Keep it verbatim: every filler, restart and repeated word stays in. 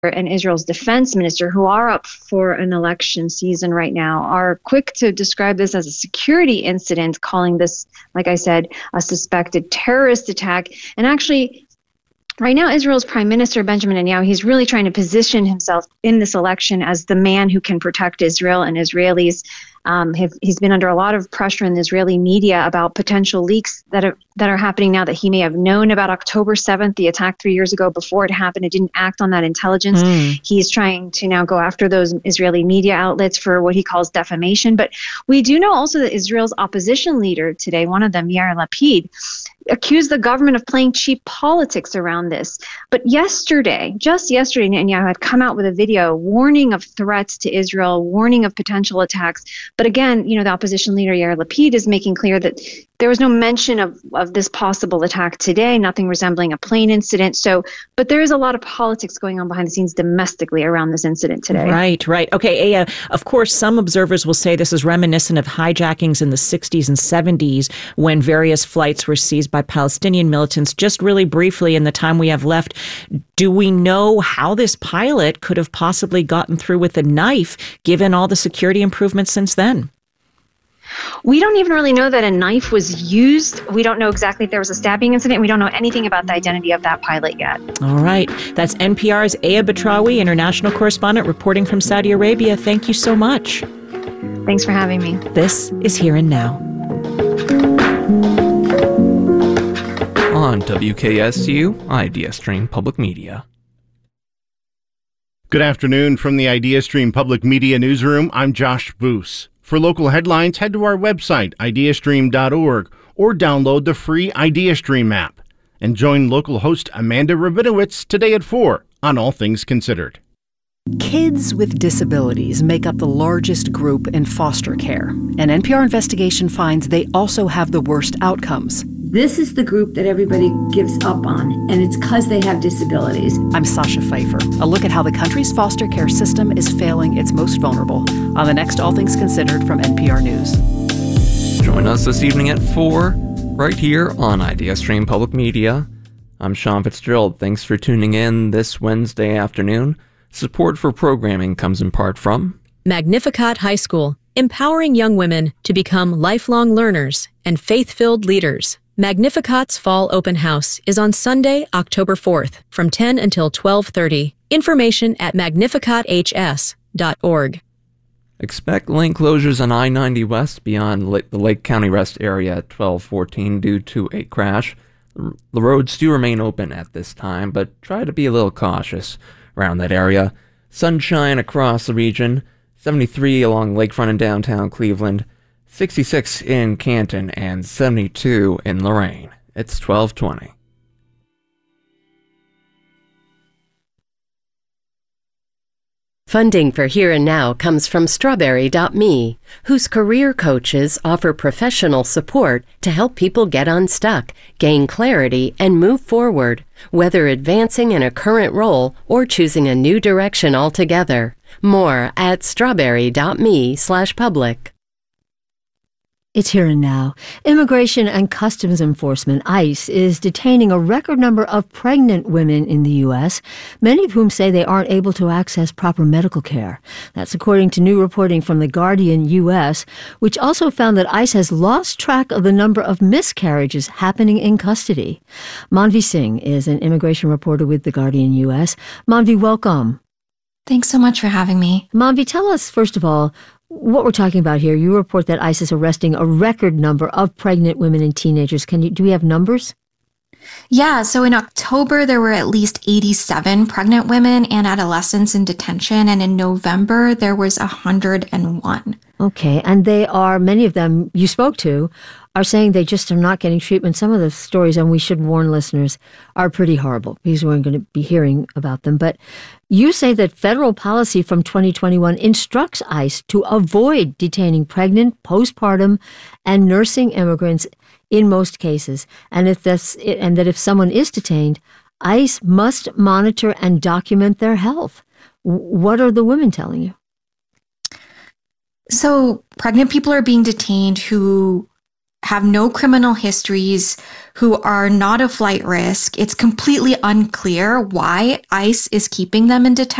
and Israel's defense minister, who are up for an election season right now, are quick to describe this as a security incident, calling this, like I said, a suspected terrorist attack. And actually, right now, Israel's Prime Minister, Benjamin Netanyahu, he's really trying to position himself in this election as the man who can protect Israel and Israelis. Um, have, he's been under a lot of pressure in the Israeli media about potential leaks that are that are happening now that he may have known about October seventh, the attack three years ago before it happened. It didn't act on that intelligence. Mm. He's trying to now go after those Israeli media outlets for what he calls defamation. But we do know also that Israel's opposition leader today, one of them, Yair Lapid, accused the government of playing cheap politics around this. But yesterday, just yesterday, Netanyahu had come out with a video warning of threats to Israel, warning of potential attacks. But again, you know, the opposition leader, Yair Lapid, is making clear that there was no mention of, of this possible attack today, nothing resembling a plane incident. So, but there is a lot of politics going on behind the scenes domestically around this incident today. Right, right. Okay, Aya, of course, some observers will say this is reminiscent of hijackings in the sixties and seventies when various flights were seized by Palestinian militants. Just really briefly, in the time we have left, do we know how this pilot could have possibly gotten through with a knife, given all the security improvements since then? We don't even really know that a knife was used. We don't know exactly if there was a stabbing incident. We don't know anything about the identity of that pilot yet. All right. That's N P R's Aya Batrawi, international correspondent reporting from Saudi Arabia. Thank you so much. Thanks for having me. This is Here and Now. On W K S U, IdeaStream Public Media. Good afternoon from the IdeaStream Public Media Newsroom. I'm Josh Boos. For local headlines, head to our website, ideastream dot org, or download the free IdeaStream app. And join local host Amanda Rabinowitz today at four on All Things Considered. Kids with disabilities make up the largest group in foster care. An N P R investigation finds they also have the worst outcomes. This is the group that everybody gives up on, and it's because they have disabilities. I'm Sasha Pfeiffer. A look at how the country's foster care system is failing its most vulnerable on the next All Things Considered from N P R News. Join us this evening at four, right here on IdeaStream Public Media. I'm Sean Fitzgerald. Thanks for tuning in this Wednesday afternoon. Support for programming comes in part from Magnificat High School, empowering young women to become lifelong learners and faith-filled leaders. Magnificat's Fall Open House is on Sunday, October fourth, from ten until twelve thirty. Information at magnificat h s dot org. Expect lane closures on I ninety West beyond the Lake County Rest area at twelve fourteen due to a crash. The roads do remain open at this time, but try to be a little cautious around that area. Sunshine across the region, seventy-three along Lakefront in downtown Cleveland, sixty-six in Canton, and seventy-two in Lorain. It's twelve twenty. Funding for Here and Now comes from Strawberry dot me, whose career coaches offer professional support to help people get unstuck, gain clarity, and move forward, whether advancing in a current role or choosing a new direction altogether. More at strawberry dot me slash public. It's Here and Now. Immigration and Customs Enforcement, ICE, is detaining a record number of pregnant women in the U S, many of whom say they aren't able to access proper medical care. That's according to new reporting from The Guardian U S, which also found that ICE has lost track of the number of miscarriages happening in custody. Manvi Singh is an immigration reporter with The Guardian U S. Manvi, welcome. Thanks so much for having me. Manvi, tell us, first of all, what we're talking about here. You report that ICE is arresting a record number of pregnant women and teenagers. Can you, do we have numbers? Yeah, so in October, there were at least eighty-seven pregnant women and adolescents in detention, and in November, there was one hundred one. Okay, and they are, many of them you spoke to, are saying they just are not getting treatment. Some of the stories, and we should warn listeners, are pretty horrible because we're going to be hearing about them. But you say that federal policy from twenty twenty-one instructs ICE to avoid detaining pregnant, postpartum, and nursing immigrants in most cases, and if that's and that if someone is detained, ICE must monitor and document their health. What are the women telling you? So pregnant people are being detained who have no criminal histories, who are not a flight risk. It's completely unclear why ICE is keeping them in detention.